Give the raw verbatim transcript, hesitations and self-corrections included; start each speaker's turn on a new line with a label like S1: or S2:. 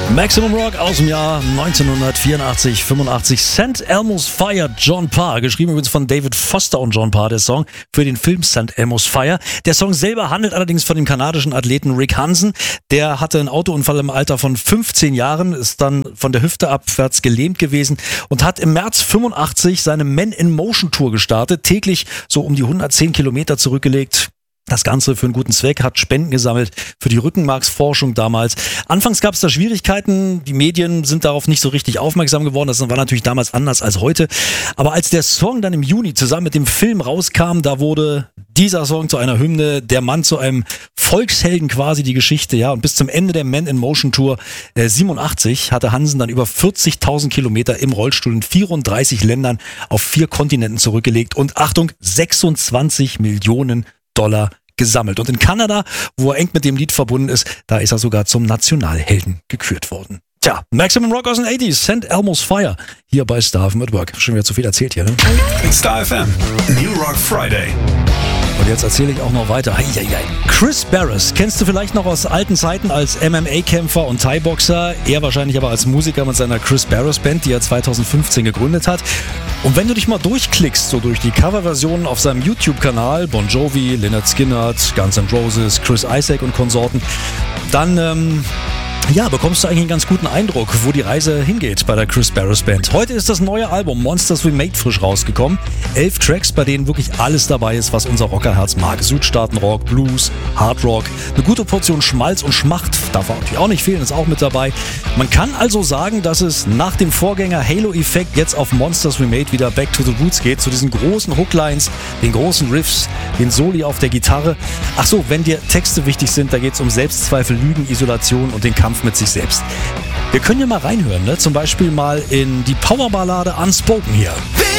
S1: Maximum Rock aus dem Jahr neunzehnhundertvierundachtzig, fünfundachtzig. Saint Elmo's Fire, John Parr. Geschrieben übrigens von David Foster und John Parr, der Song für den Film Saint Elmo's Fire. Der Song selber handelt allerdings von dem kanadischen Athleten Rick Hansen. Der hatte einen Autounfall im Alter von fünfzehn Jahren, ist dann von der Hüfte abwärts gelähmt gewesen und hat im März fünfundachtzig seine Men in Motion Tour gestartet. Täglich so um die hundertzehn Kilometer zurückgelegt. Das Ganze für einen guten Zweck, hat Spenden gesammelt für die Rückenmarksforschung damals. Anfangs gab es da Schwierigkeiten, die Medien sind darauf nicht so richtig aufmerksam geworden, das war natürlich damals anders als heute. Aber als der Song dann im Juni zusammen mit dem Film rauskam, da wurde dieser Song zu einer Hymne, der Mann zu einem Volkshelden quasi, die Geschichte, ja. Und bis zum Ende der Men in Motion Tour äh, siebenundachtzig hatte Hansen dann über vierzigtausend Kilometer im Rollstuhl in vierunddreißig Ländern auf vier Kontinenten zurückgelegt und Achtung, sechsundzwanzig Millionen Dollar gesammelt. Und in Kanada, wo er eng mit dem Lied verbunden ist, da ist er sogar zum Nationalhelden gekürt worden. Tja, Maximum Rock aus den achtziger, Saint Elmo's Fire, hier bei Star F M at Work. Schon wieder zu viel erzählt hier, ne?
S2: Star F M, New Rock Friday.
S1: Und jetzt erzähle ich auch noch weiter. Eieiei. Chris Barris kennst du vielleicht noch aus alten Zeiten als M M A-Kämpfer und Thai-Boxer. Er wahrscheinlich aber als Musiker mit seiner Chris Barris Band, die er zweitausendfünfzehn gegründet hat. Und wenn du dich mal durchklickst, so durch die Coverversionen auf seinem YouTube-Kanal, Bon Jovi, Lynyrd Skynyrd, Guns N' Roses, Chris Isaak und Konsorten, dann ähm, ja, bekommst du eigentlich einen ganz guten Eindruck, wo die Reise hingeht bei der Chris Barris Band. Heute ist das neue Album Monsters We Made frisch rausgekommen. Elf Tracks, bei denen wirklich alles dabei ist, was unser Rockerherz mag. Südstaatenrock, Blues, Hardrock, eine gute Portion Schmalz und Schmacht darf natürlich auch nicht fehlen, ist auch mit dabei. Man kann also sagen, dass es nach dem Vorgänger Halo-Effekt jetzt auf Monsters We Made wieder back to the roots geht, zu diesen großen Hooklines, den großen Riffs, den Soli auf der Gitarre. Ach so, wenn dir Texte wichtig sind, da geht es um Selbstzweifel, Lügen, Isolation und den Kampf mit sich selbst. Wir können ja mal reinhören, ne? Zum Beispiel mal in die Powerballade Unspoken hier.